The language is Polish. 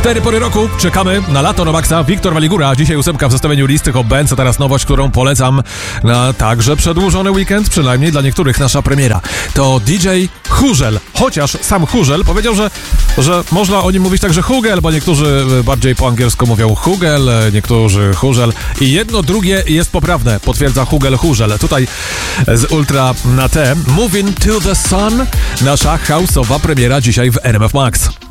4 pory roku, czekamy na lato na maksa. Wiktor Waligura, dzisiaj 8 w zestawieniu listy Hot Bands, a teraz nowość, którą polecam na także przedłużony weekend, przynajmniej dla niektórych nasza premiera. To DJ Hurzel, chociaż sam Hurzel powiedział, że można o nim mówić także Hugel, bo niektórzy bardziej po angielsku mówią Hugel, niektórzy Hurzel i jedno drugie jest poprawne, potwierdza Hurzel. Tutaj z Ultra na T, Moving to the Sun, nasza house'owa premiera dzisiaj w RMF Max.